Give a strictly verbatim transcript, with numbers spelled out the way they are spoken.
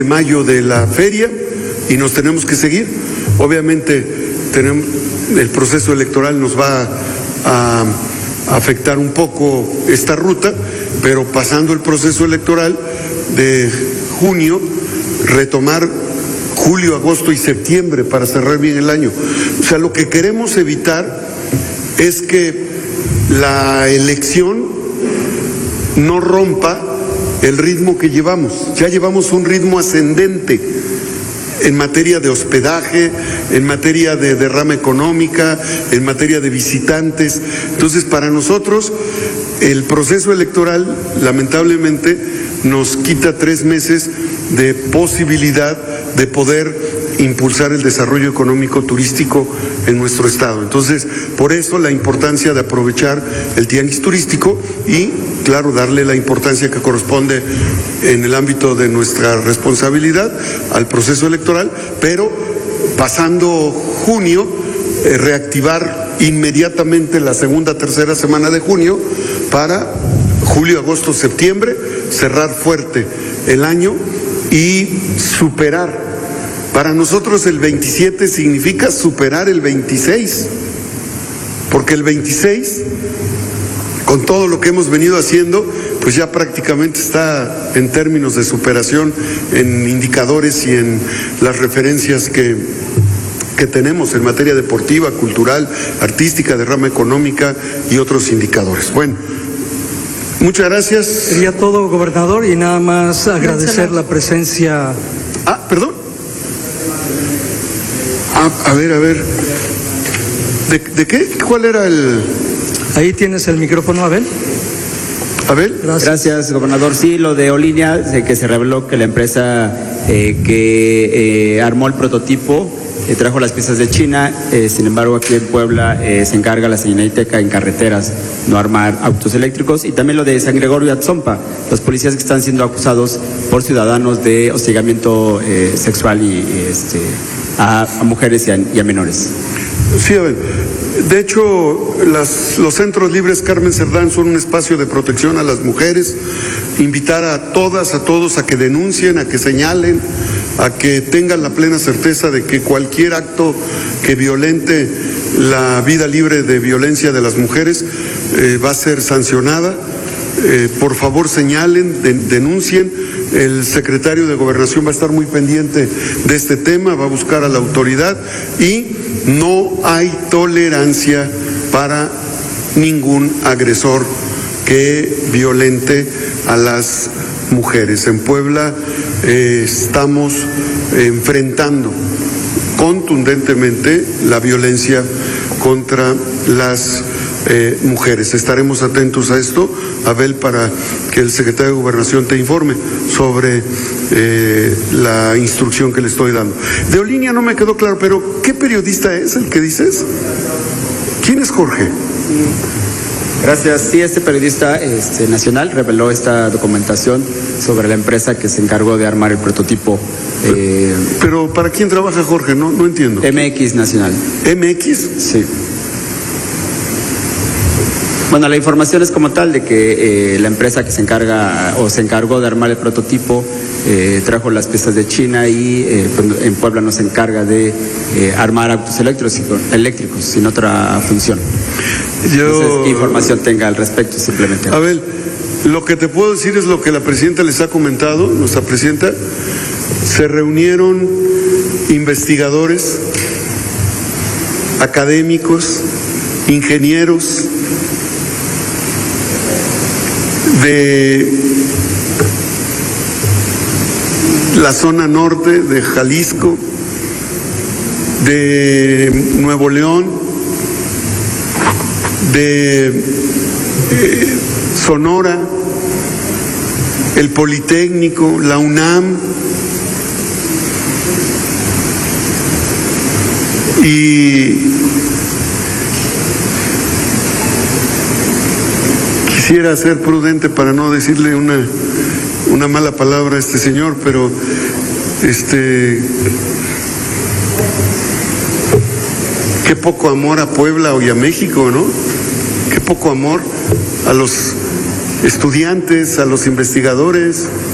mayo de la feria y nos tenemos que seguir. Obviamente tenemos, el proceso electoral nos va a, a afectar un poco esta ruta, pero pasando el proceso electoral de junio, retomar julio, agosto y septiembre para cerrar bien el año. O sea, lo que queremos evitar es que la elección no rompa el ritmo que llevamos. Ya llevamos un ritmo ascendente en materia de hospedaje, en materia de derrama económica, en materia de visitantes. Entonces, para nosotros, el proceso electoral, lamentablemente, nos quita tres meses de posibilidad de poder impulsar el desarrollo económico turístico en nuestro estado. Entonces, por eso la importancia de aprovechar el tianguis turístico y, claro, darle la importancia que corresponde en el ámbito de nuestra responsabilidad al proceso electoral, pero pasando junio, eh, reactivar inmediatamente la segunda, tercera semana de junio para julio, agosto, septiembre, cerrar fuerte el año y superar. Para nosotros el veintisiete significa superar el veintiséis, porque el veintiséis, con todo lo que hemos venido haciendo, pues ya prácticamente está en términos de superación en indicadores y en las referencias que, que tenemos en materia deportiva, cultural, artística, derrama económica y otros indicadores. Bueno, muchas gracias. Sería todo, gobernador, y nada más agradecer la presencia. Ah, perdón. Ah, a ver, a ver. ¿De, de qué? ¿Cuál era el...? Ahí tienes el micrófono, Abel. Abel. Gracias, Gracias gobernador. Sí, lo de Olínea, de que se reveló que la empresa eh, que eh, armó el prototipo eh, trajo las piezas de China, eh, sin embargo aquí en Puebla eh, se encarga la Señaliteca en carreteras, no armar autos eléctricos. Y también lo de San Gregorio y Atzompa, los policías que están siendo acusados por ciudadanos de hostigamiento eh, sexual y, y este, a, a mujeres y a, y a menores. Sí, Abel. De hecho, las, los centros libres Carmen Cerdán son un espacio de protección a las mujeres. Invitar a todas, a todos a que denuncien, a que señalen, a que tengan la plena certeza de que cualquier acto que violente la vida libre de violencia de las mujeres eh, va a ser sancionada. Eh, por favor, señalen, de, denuncien. El secretario de Gobernación va a estar muy pendiente de este tema, va a buscar a la autoridad y no hay tolerancia para ningún agresor que violente a las mujeres. En Puebla eh, estamos enfrentando contundentemente la violencia contra las eh, mujeres. Estaremos atentos a esto, Abel, para que el secretario de Gobernación te informe sobre eh, la instrucción que le estoy dando. De Olínea no me quedó claro, pero ¿qué periodista es el que dices? ¿Quién es Jorge? Gracias. Sí, este periodista este, nacional reveló esta documentación sobre la empresa que se encargó de armar el prototipo. Eh, pero ¿para quién trabaja Jorge? No, no entiendo. M X Nacional. ¿M X? Sí. Bueno, la información es como tal de que eh, la empresa que se encarga o se encargó de armar el prototipo eh, trajo las piezas de China y eh, en Puebla no se encarga de eh, armar autos eléctricos, eléctricos sin otra función. Yo... Entonces, ¿qué información tenga al respecto? Simplemente. Abel, lo que te puedo decir es lo que la presidenta les ha comentado, nuestra presidenta. Se reunieron investigadores, académicos, ingenieros de la zona norte de Jalisco, de Nuevo León, de eh, Sonora, el Politécnico, la UNAM, y quisiera ser prudente para no decirle una, una mala palabra a este señor, pero este qué poco amor a Puebla y a México, ¿no? Qué poco amor a los estudiantes, a los investigadores.